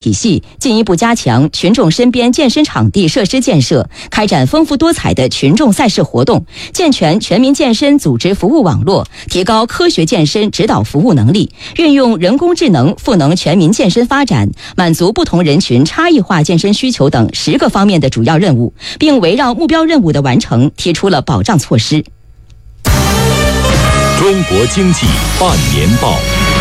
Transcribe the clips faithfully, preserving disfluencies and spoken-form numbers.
体系，进一步加强群众身边健身场地设施建设，开展丰富多彩的群众赛事活动，健全全民健身组织服务网络，提高科学健身指导服务能力，运用人工智能赋能全民健身发展，满足不同人群差异化健身需求等十个方面的主要任务，并围绕目标任务的完成提出了保障措施。 中国经济半年报。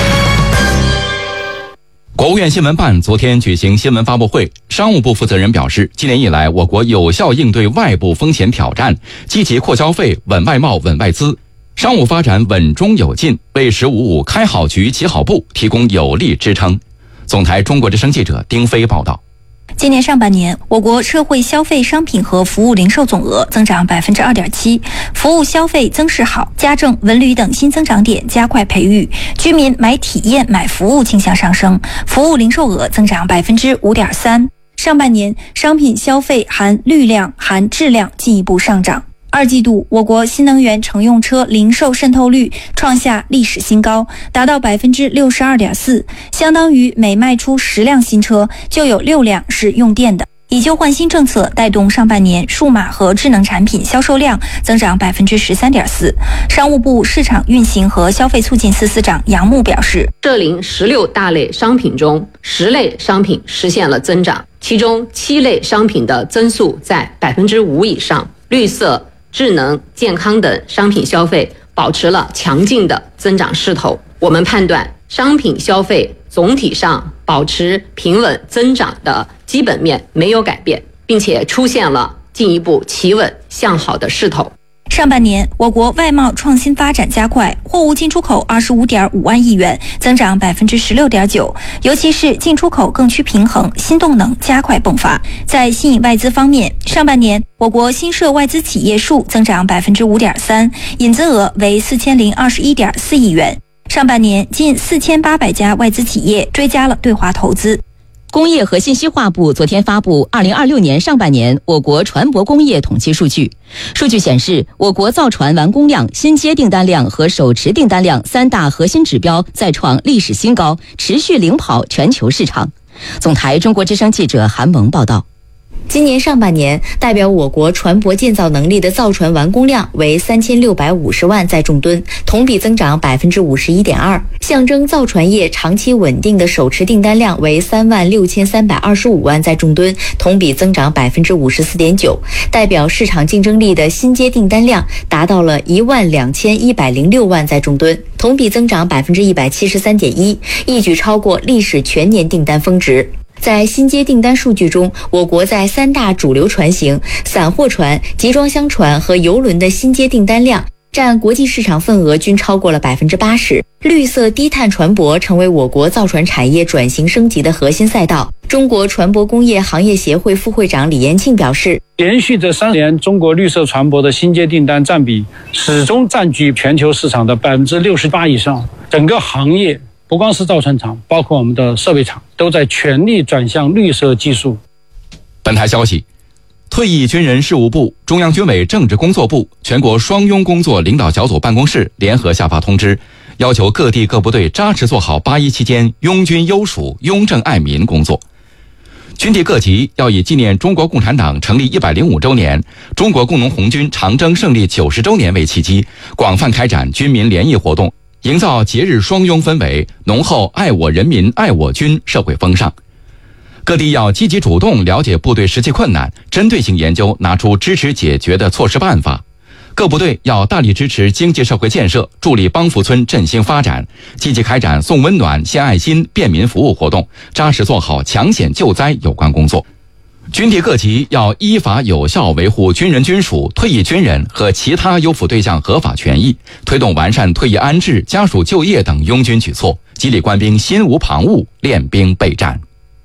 国务院新闻办昨天举行新闻发布会，商务部负责人表示，今年以来，我国有效应对外部风险挑战，积极扩消费、稳外贸、稳外资，商务发展稳中有进，为“十五五”开好局、起好步提供有力支撑。总台中国之声记者丁飞报道。 今年上半年，我国社会消费商品和服务零售总额增长 百分之二点七， 服务消费增势好，家政、文旅等新增长点加快培育，居民买体验、买服务倾向上升，服务零售额增长 百分之五点三。上半年，商品消费含绿量、含质量进一步上涨。二季度，我国新能源乘用车零售渗透率创下历史新高，达到 百分之六十二点四， 相当于每卖出十辆新车就有六辆是用电的。以旧换新政策带动上半年数码和智能产品销售量增长 百分之十三点四。 商务部市场运行和消费促进司司长杨牧表示， 涉零十六大类商品中，十类商品实现了增长，其中七类商品的增速在 百分之五 以上，绿色、智能、健康等商品消费保持了强劲的增长势头。我们判断，商品消费总体上保持平稳增长的基本面没有改变，并且出现了进一步企稳向好的势头。 上半年，我国外贸创新发展加快，货物进出口 二十五点五万亿元，增长 百分之十六点九， 尤其是进出口更趋平衡，新动能加快迸发。在吸引外资方面，上半年我国新设外资企业数增长 百分之五点三， 引资额为 四千零二十一点四亿元。上半年近四千八百家外资企业追加了对华投资。 工业和信息化部昨天发布二零二六年上半年我国船舶工业统计数据。数据显示，我国造船完工量、新接订单量和手持订单量三大核心指标再创历史新高，持续领跑全球市场。总台中国之声记者韩萌报道。 今年上半年，代表我国船舶建造能力的造船完工量为三千六百五十万载重吨，同比增长 百分之五十一点二， 象征造船业长期稳定的手持订单量为三万六千三百二十五万载重吨，同比增长 百分之五十四点九， 代表市场竞争力的新接订单量达到了一万两千一百零六万载重吨，同比增长 百分之一百七十三点一， 一举超过历史全年订单峰值。在新接订单数据中，我国在三大主流船型、散货船、集装箱船和邮轮的新接订单量占国际市场份额均超过了 百分之八十。 绿色低碳船舶成为我国造船产业转型升级的核心赛道。中国船舶工业行业协会副会长李延庆表示， 连续这三年，中国绿色船舶的新接订单占比始终占据全球市场的 百分之六十八 以上，整个行业不光是造船厂，包括我们的设备厂，都在全力转向绿色技术。 本台消息，退役军人事务部、中央军委政治工作部、全国双拥工作领导小组办公室联合下发通知，要求各地各部队扎实做好八一期间拥军优属、拥政爱民工作。军地各级要以纪念中国共产党成立一百零五周年、中国工农红军长征胜利九十周年为契机，广泛开展军民联谊活动，营造节日双拥氛围，浓厚爱我人民、爱我军社会风尚。各地要积极主动了解部队实际困难，针对性研究，拿出支持解决的措施办法。各部队要大力支持经济社会建设，助力帮扶村振兴发展，积极开展送温暖、献爱心、便民服务活动，扎实做好抢险救灾有关工作。军地各级要依法有效维护军人军属、退役军人和其他优抚对象合法权益，推动完善退役安置、家属就业等拥军举措，激励官兵心无旁骛，练兵备战。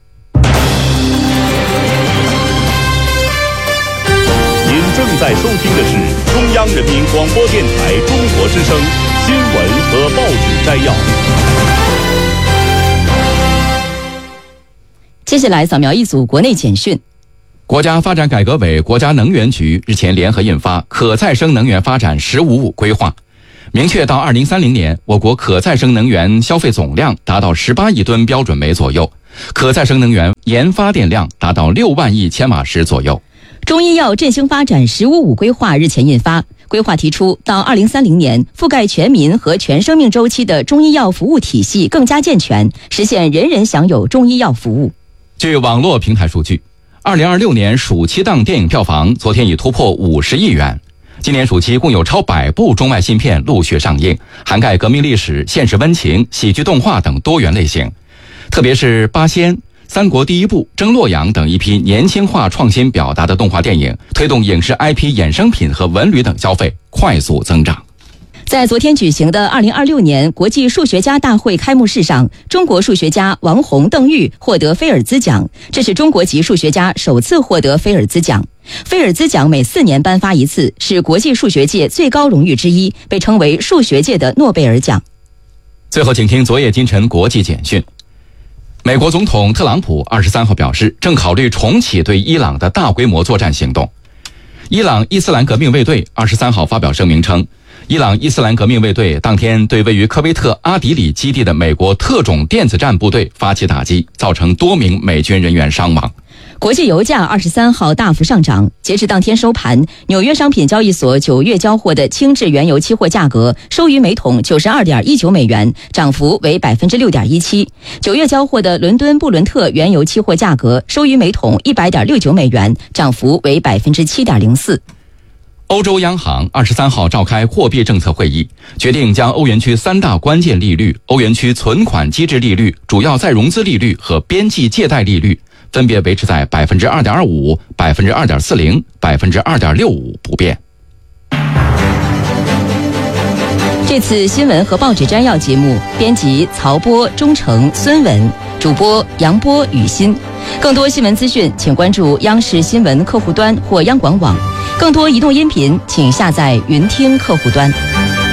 您正在收听的是中央人民广播电台中国之声新闻和报纸摘要。 接下来扫描一组国内简讯。 国家发展改革委、国家能源局日前联合印发《可再生能源发展“十五五”规划》，明确到二零三零年，我国可再生能源消费总量达到十八亿吨标准煤左右， 可再生能源研发电量达到六万亿千瓦时左右。 中医药振兴发展“十五五”规划日前印发，规划提出，到二零三零年，覆盖全民和全生命周期的中医药服务体系更加健全，实现人人享有中医药服务。 据网络平台数据，二零二六年暑期档电影票房昨天已突破五十亿元。今年暑期共有超百部中外新片陆续上映，涵盖革命历史、现实温情、喜剧动画等多元类型。特别是《八仙》《三国第一部》《征洛阳》等一批年轻化创新表达的动画电影，推动影视 I P 衍生品和文旅等消费快速增长。 在昨天举行的二零二六年国际数学家大会开幕式上，中国数学家王洪、邓玉获得菲尔兹奖，这是中国籍数学家首次获得菲尔兹奖。菲尔兹奖每四年颁发一次，是国际数学界最高荣誉之一，被称为数学界的诺贝尔奖。 最后，请听昨夜今晨国际简讯。美国总统特朗普二十三号表示，正考虑重启对伊朗的大规模作战行动。伊朗伊斯兰革命卫队二十三号发表声明称，伊朗伊斯兰革命卫队当天对位于科威特阿迪里基地的美国特种电子战部队发起打击，造成多名美军人员伤亡。 国际油价二十三号大幅上涨，截至当天收盘，纽约商品交易所九月交货的轻质原油期货价格收于每桶九十二点一九美元，涨幅为百分之六点一七。九月交货的伦敦布伦特原油期货价格收于每桶一百点六九美元，涨幅为百分之七点零四。 欧洲央行二十三号召开货币政策会议，决定将欧元区三大关键利率、欧元区存款机制利率、主要再融资利率和边际借贷利率分别维持在百分之二点二五、百分之二点四零、百分之二点六五不变。 这次新闻和报纸摘要节目，编辑曹波、钟诚、孙文，主播杨波、雨欣。更多新闻资讯，请关注央视新闻客户端或央广网。更多移动音频，请下载云听客户端。